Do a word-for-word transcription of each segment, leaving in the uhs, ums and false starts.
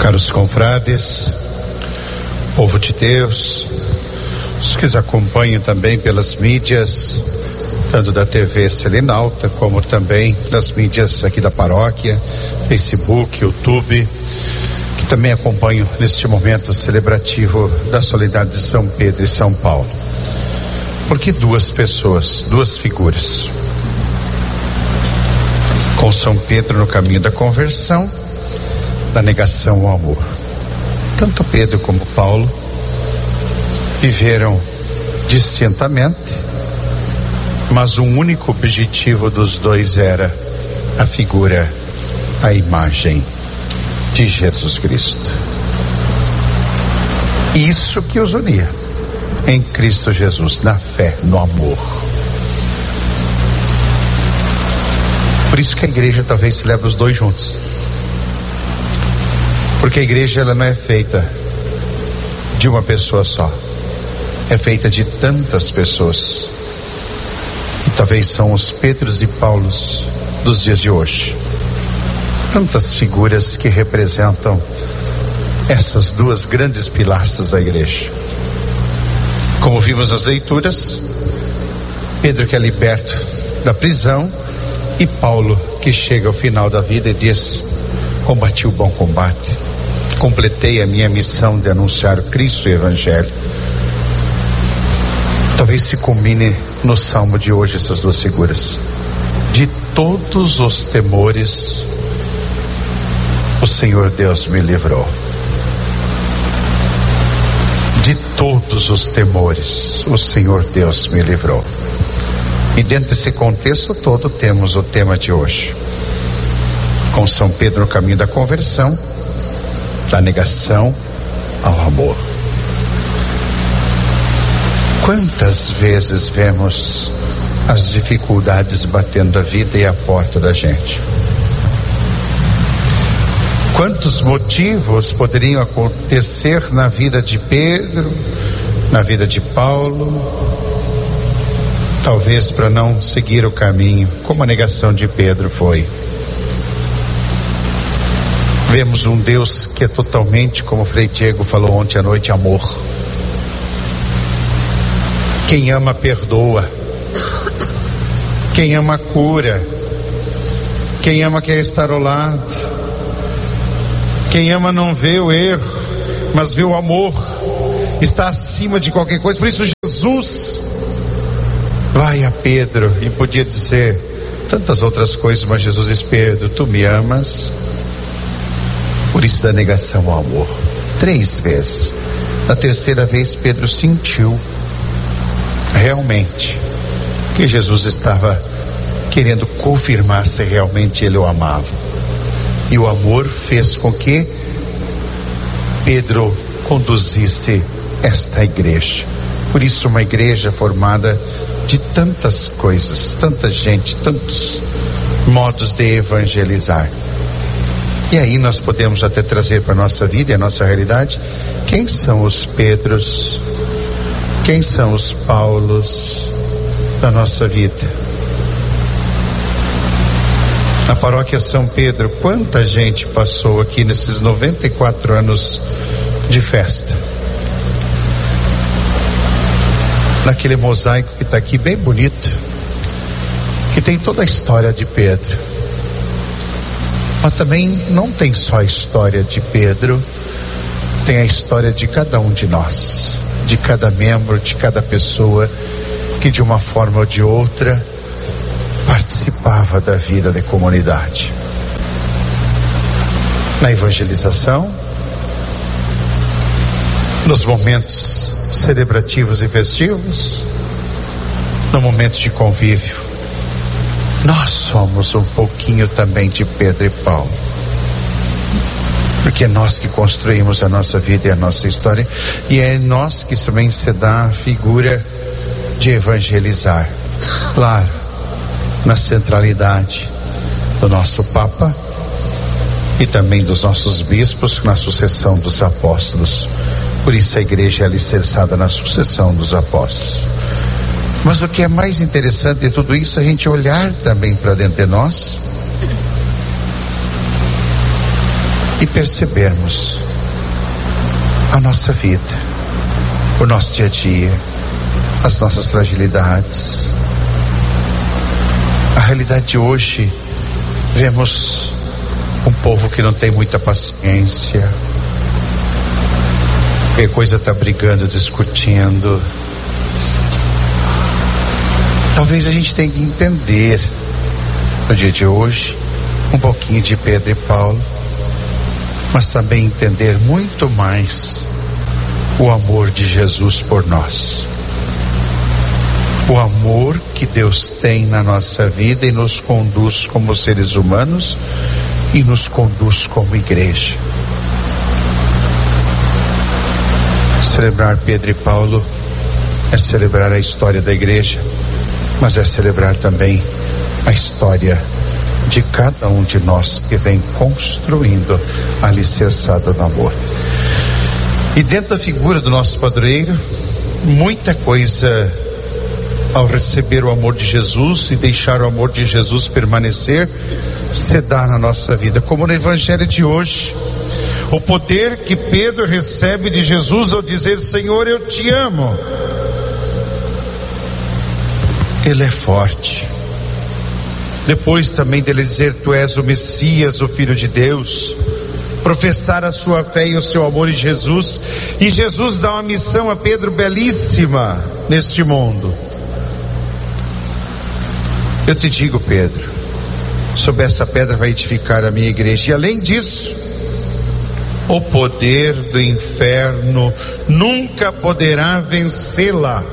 Caros confrades, povo de Deus, os que nos acompanham também pelas mídias, tanto da T V Selinalta, como também das mídias aqui da paróquia, Facebook, YouTube, que também acompanham neste momento celebrativo da solenidade de São Pedro e São Paulo. Por que duas pessoas, duas figuras? Com São Pedro no caminho da conversão, da negação ao amor. Tanto Pedro como Paulo viveram distintamente, mas o único objetivo dos dois era a figura, a imagem de Jesus Cristo. Isso que os unia em Cristo Jesus, na fé, no amor. Por isso que a igreja talvez celebra os dois juntos. Porque a igreja, ela não é feita de uma pessoa só, é feita de tantas pessoas, que talvez são os Pedros e Paulos dos dias de hoje. Tantas figuras que representam essas duas grandes pilastras da igreja. Como vimos nas leituras, Pedro que é liberto da prisão e Paulo que chega ao final da vida e diz: combati o bom combate, completei a minha missão de anunciar Cristo e o Evangelho. Talvez se combine no salmo de hoje essas duas figuras. De todos os temores, o Senhor Deus me livrou. De todos os temores, o Senhor Deus me livrou. E dentro desse contexto todo temos o tema de hoje, com São Pedro no caminho da conversão, da negação ao amor. Quantas vezes vemos as dificuldades batendo a vida e a porta da gente? Quantos motivos poderiam acontecer na vida de Pedro, na vida de Paulo, talvez para não seguir o caminho, como a negação de Pedro foi. Vemos um Deus que é totalmente, como o Frei Diego falou ontem à noite, amor. Quem ama perdoa, quem ama cura, quem ama quer estar ao lado, quem ama não vê o erro, mas vê o amor, está acima de qualquer coisa. Por isso Jesus vai a Pedro, e podia dizer tantas outras coisas, mas Jesus diz: Pedro, tu me amas. Por isso da negação ao amor, três vezes. Na terceira vez Pedro sentiu realmente que Jesus estava querendo confirmar se realmente ele o amava, e o amor fez com que Pedro conduzisse esta igreja. Por isso uma igreja formada de tantas coisas, tanta gente, tantos modos de evangelizar. E aí nós podemos até trazer para a nossa vida e a nossa realidade: quem são os Pedros, quem são os Paulos da nossa vida? Na paróquia São Pedro, quanta gente passou aqui nesses noventa e quatro anos de festa? Naquele mosaico que está aqui bem bonito, que tem toda a história de Pedro. Mas também não tem só a história de Pedro, tem a história de cada um de nós, de cada membro, de cada pessoa que de uma forma ou de outra participava da vida da comunidade. Na evangelização, nos momentos celebrativos e festivos, no momento de convívio. Nós somos um pouquinho também de Pedro e Paulo, porque é nós que construímos a nossa vida e a nossa história, e é nós que também se dá a figura de evangelizar, claro, na centralidade do nosso Papa e também dos nossos bispos, na sucessão dos apóstolos. Por isso a igreja é alicerçada na sucessão dos apóstolos. Mas o que é mais interessante de tudo isso é a gente olhar também para dentro de nós e percebermos a nossa vida, o nosso dia a dia, as nossas fragilidades. A realidade de hoje, vemos um povo que não tem muita paciência, que coisa está brigando, discutindo. Talvez a gente tenha que entender no dia de hoje um pouquinho de Pedro e Paulo, mas também entender muito mais o amor de Jesus por nós, o amor que Deus tem na nossa vida e nos conduz como seres humanos e nos conduz como igreja. Celebrar Pedro e Paulo é celebrar a história da igreja, mas é celebrar também a história de cada um de nós que vem construindo alicerçado no amor. E dentro da figura do nosso padroeiro, muita coisa, ao receber o amor de Jesus e deixar o amor de Jesus permanecer, se dá na nossa vida, como no evangelho de hoje. O poder que Pedro recebe de Jesus ao dizer: Senhor, eu te amo. Ele é forte. Depois também dele dizer: tu és o Messias, o Filho de Deus, professar a sua fé e o seu amor em Jesus. E Jesus dá uma missão a Pedro belíssima neste mundo. Eu te digo, Pedro, sobre essa pedra vai edificar a minha igreja, e além disso, o poder do inferno nunca poderá vencê-la,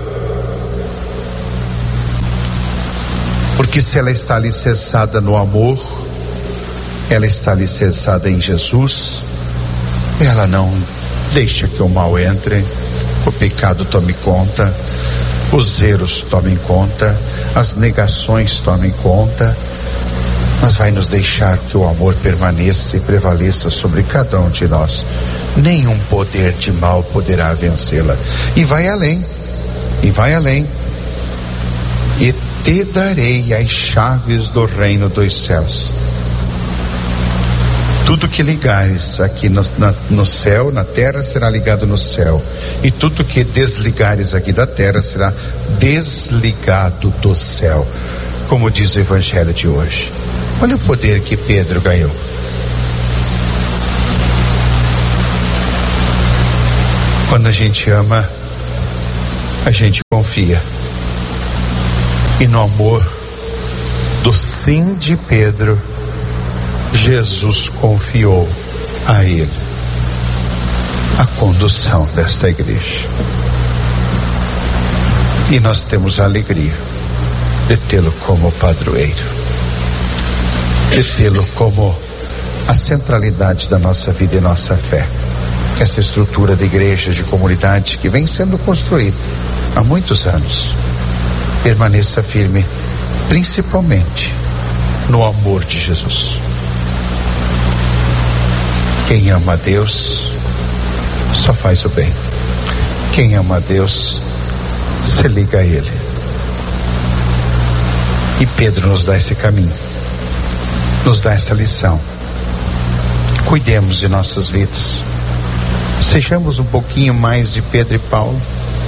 porque se ela está alicerçada no amor, ela está alicerçada em Jesus, ela não deixa que o mal entre, o pecado tome conta, os erros tomem conta, as negações tomem conta, mas vai nos deixar que o amor permaneça e prevaleça sobre cada um de nós. Nenhum poder de mal poderá vencê-la. E vai além, e vai além. E te darei as chaves do reino dos céus. Tudo que ligares aqui no, na, no céu, na terra, será ligado no céu. E tudo que desligares aqui da terra será desligado do céu. Como diz o evangelho de hoje. Olha o poder que Pedro ganhou. Quando a gente ama, a gente confia. E no amor do sim de Pedro, Jesus confiou a ele a condução desta igreja. E nós temos a alegria de tê-lo como padroeiro, de tê-lo como a centralidade da nossa vida e nossa fé. Essa estrutura de igreja, de comunidade que vem sendo construída há muitos anos, permaneça firme, principalmente no amor de Jesus. Quem ama a Deus só faz o bem. Quem ama a Deus se liga a Ele. E Pedro nos dá esse caminho, nos dá essa lição. Cuidemos de nossas vidas, sejamos um pouquinho mais de Pedro e Paulo,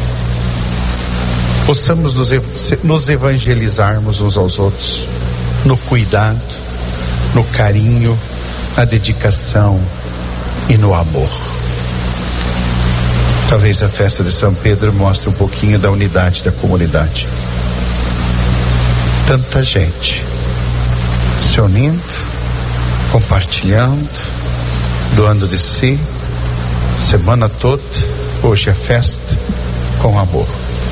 possamos nos, nos evangelizarmos uns aos outros, no cuidado, no carinho, na dedicação e no amor. Talvez a festa de São Pedro mostre um pouquinho da unidade da comunidade. Tanta gente se unindo, compartilhando, doando de si, semana toda. Hoje é festa com amor.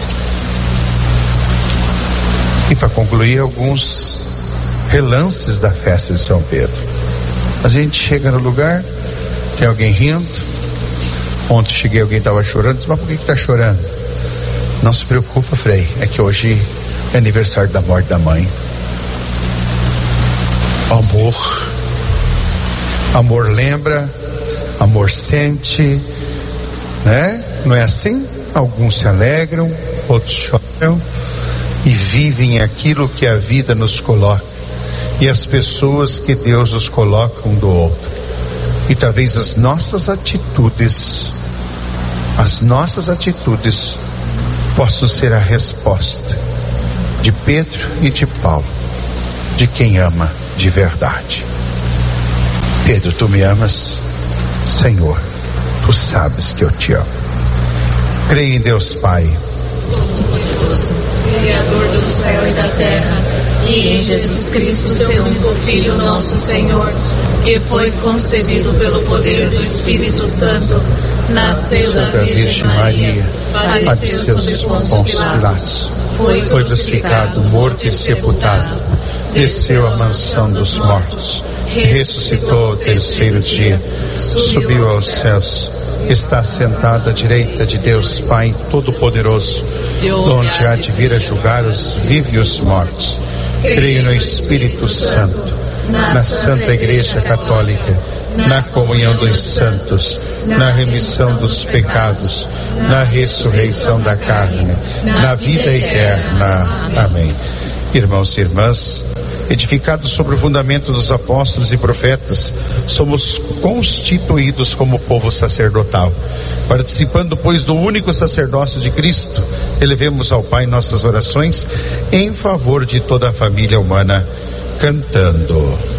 E para concluir, alguns relances da festa de São Pedro. A gente chega no lugar, tem alguém rindo. Ontem cheguei, alguém estava chorando. Disse: mas por que está chorando? Não se preocupa, Frei, é que hoje é aniversário da morte da mãe. Amor. Amor lembra, amor sente, né? Não é assim? Alguns se alegram, outros choram e vivem aquilo que a vida nos coloca e as pessoas que Deus nos coloca um do outro. E talvez as nossas atitudes, as nossas atitudes possam ser a resposta de Pedro e de Paulo, de quem ama de verdade. Pedro, tu me amas? Senhor, tu sabes que eu te amo. Creio em Deus Pai, Todo-Poderoso, Criador do céu e da terra, e em Jesus Cristo, seu único Filho, nosso Senhor, que foi concebido pelo poder do Espírito Santo, nasceu da Virgem Maria, padeceu sob Pôncio Pilatos, foi crucificado, morto e sepultado, desceu à mansão dos mortos, ressuscitou ao terceiro dia, subiu aos céus, está sentado à direita de Deus Pai Todo-Poderoso, onde há de vir a julgar os vivos e os mortos. Creio no Espírito Santo, na Santa Igreja Católica, na comunhão dos santos, na remissão dos pecados, na ressurreição da carne, na vida eterna. Amém. Irmãos e irmãs, edificados sobre o fundamento dos apóstolos e profetas, somos constituídos como povo sacerdotal. Participando, pois, do único sacerdócio de Cristo, elevemos ao Pai nossas orações em favor de toda a família humana, cantando.